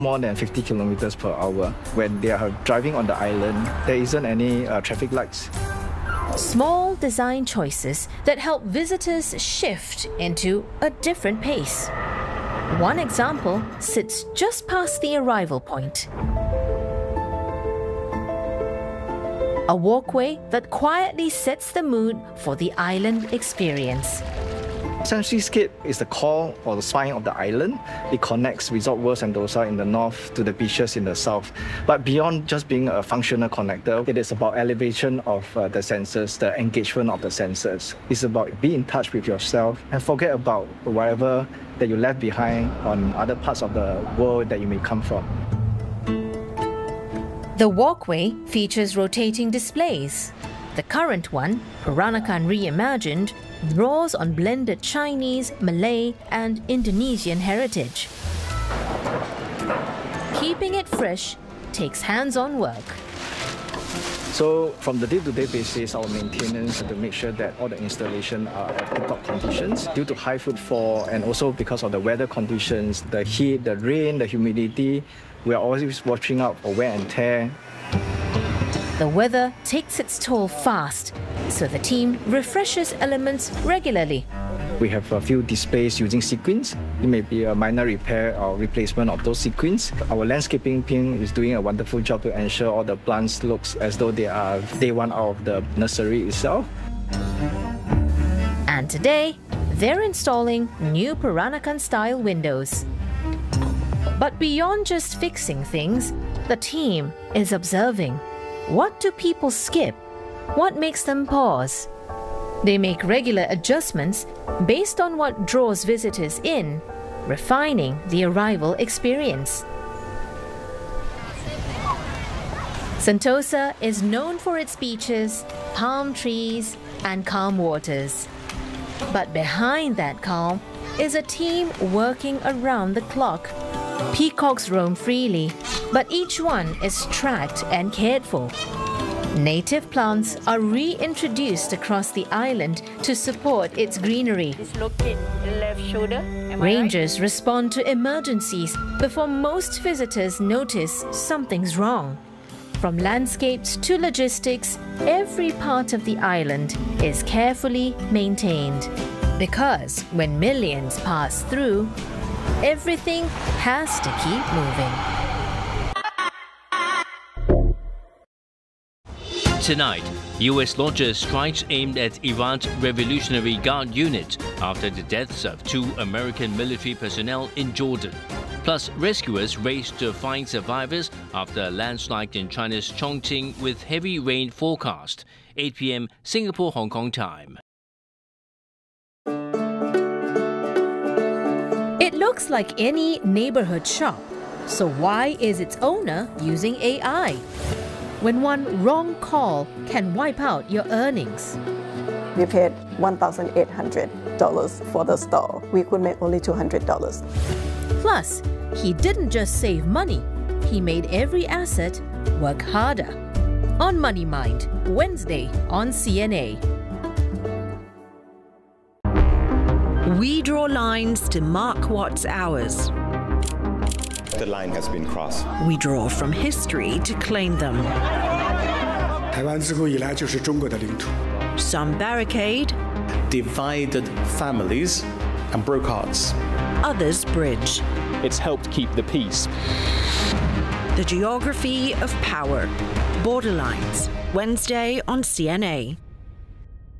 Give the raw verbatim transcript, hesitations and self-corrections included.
more than fifty kilometers per hour. When they are driving on the island, there isn't any uh, traffic lights. Small design choices that help visitors shift into a different pace. One example sits just past the arrival point. A walkway that quietly sets the mood for the island experience. Centuryscape is the core or the spine of the island. It connects Resort World Sentosa in the north to the beaches in the south. But beyond just being a functional connector, it is about elevation of uh, the senses, the engagement of the senses. It's about being in touch with yourself and forget about whatever that you left behind on other parts of the world that you may come from. The walkway features rotating displays. The current one, Peranakan Reimagined, draws on blended Chinese, Malay and Indonesian heritage. Keeping it fresh takes hands-on work. So from the day-to-day basis, our maintenance to make sure that all the installation are at tip-top conditions. Due to high footfall and also because of the weather conditions, the heat, the rain, the humidity, we are always watching out for wear and tear. The weather takes its toll fast, so the team refreshes elements regularly. We have a few displays using sequins. It may be a minor repair or replacement of those sequins. Our landscaping team is doing a wonderful job to ensure all the plants looks as though they are day one out of the nursery itself. And today, they're installing new Peranakan-style windows. But beyond just fixing things, the team is observing. What do people skip? What makes them pause? They make regular adjustments based on what draws visitors in, refining the arrival experience. Sentosa is known for its beaches, palm trees, and calm waters. But behind that calm is a team working around the clock. Peacocks roam freely, but each one is tracked and cared for. Native plants are reintroduced across the island to support its greenery. Dislocate the left shoulder. Am I Rangers right? respond to emergencies before most visitors notice something's wrong. From landscapes to logistics, every part of the island is carefully maintained. Because when millions pass through, everything has to keep moving. Tonight, U S launches strikes aimed at Iran's Revolutionary Guard unit after the deaths of two American military personnel in Jordan. Plus, rescuers race to find survivors after a landslide in China's Chongqing with heavy rain forecast. eight p m Singapore-Hong Kong time. It looks like any neighborhood shop. So why is its owner using A I? When one wrong call can wipe out your earnings. We paid one thousand eight hundred dollars for the store. We could make only two hundred dollars. Plus, he didn't just save money, he made every asset work harder. On Money Mind, Wednesday on C N A. We draw lines to mark what's ours. The line has been crossed. We draw from history to claim them. 台湾自古以来就是中国的领土。 Some barricade, Divided families and broke hearts. others bridge. It's helped keep the peace. The geography of power. Borderlines, Wednesday on C N A.